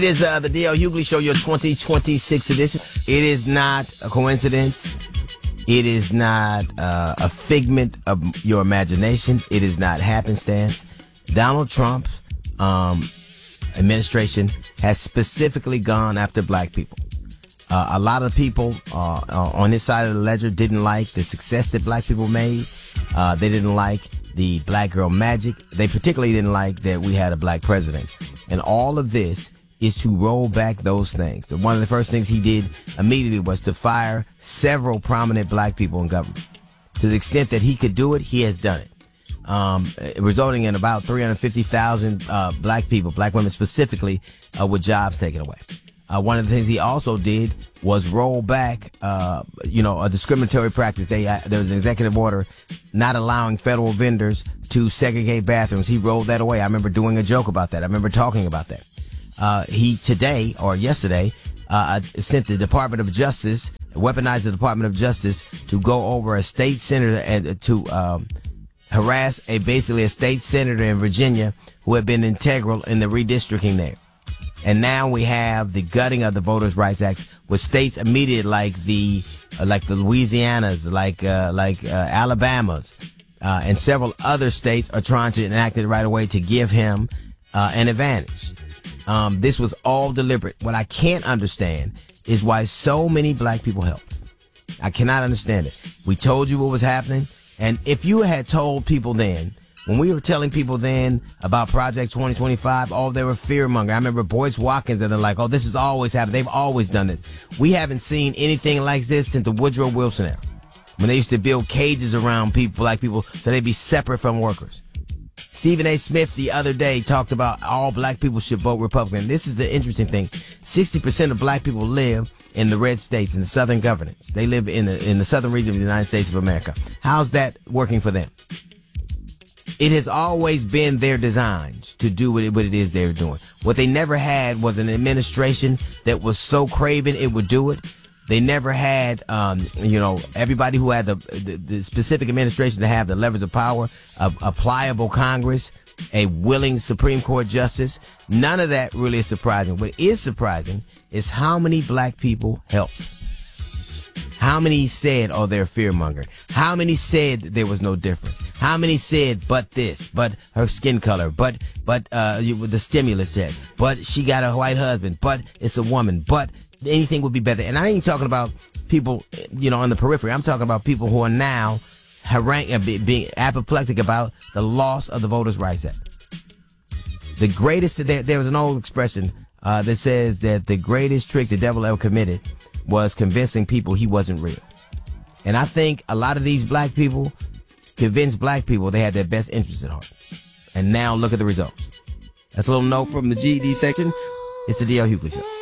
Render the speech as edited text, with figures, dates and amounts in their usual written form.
It is the D.L. Hughley Show, your 2026 edition. It is not a coincidence. It is not a figment of your imagination. It is not happenstance. Donald Trump's administration has specifically gone after black people. A lot of people on his side of the ledger didn't like the success that black people made. They didn't like the black girl magic. They particularly didn't like that we had a black president. And all of this is to roll back those things. So one of the first things he did immediately was to fire several prominent black people in government. To the extent that he could do it, he has done it. Resulting in about 350,000 black people, black women specifically, with jobs taken away. One of the things he also did was roll back, a discriminatory practice. There was an executive order not allowing federal vendors to segregate bathrooms. He rolled that away. I remember doing a joke about that. I remember talking about that. He today or yesterday sent the Department of Justice, weaponized the Department of Justice to go over a state senator and to harass basically a state senator in Virginia who had been integral in the redistricting there. And now we have the gutting of the Voters' Rights Act with states immediate like the Louisianas, like Alabamas, and several other states are trying to enact it right away to give him an advantage. This was all deliberate. What I can't understand is why so many black people helped. I cannot understand it. We told you what was happening. And if you had told people then, when we were telling people then about Project 2025, they were fear-mongering. I remember Boyce Watkins, and they're like, this has always happened. They've always done this. We haven't seen anything like this since the Woodrow Wilson era, when they used to build cages around black people, so they'd be separate from workers. Stephen A. Smith the other day talked about all black people should vote Republican. This is the interesting thing. 60% of black people live in the red states, in the southern governance. They live in the southern region of the United States of America. How's that working for them? It has always been their design to do what it is they're doing. What they never had was an administration that was so craven it would do it. They never had, everybody who had the specific administration to have the levers of power, a pliable Congress, a willing Supreme Court justice. None of that really is surprising. What is surprising is how many black people helped. How many said, they're fear-mongering? How many said there was no difference? How many said, but this, but her skin color, but the stimulus check, but she got a white husband, but it's a woman, but anything would be better. And I ain't talking about people, on the periphery. I'm talking about people who are now being apoplectic about the loss of the Voters' Rights Act. The greatest, there was an old expression that says that the greatest trick the devil ever committed was convincing people he wasn't real. And I think a lot of these black people convinced black people they had their best interests at heart. And now look at the results. That's a little note from the GED section. It's the D.L. Hughley Show.